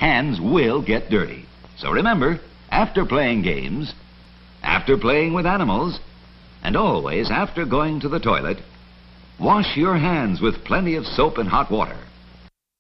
hands will get dirty. So remember, after playing games, after playing with animals, and always after going to the toilet, wash your hands with plenty of soap and hot water.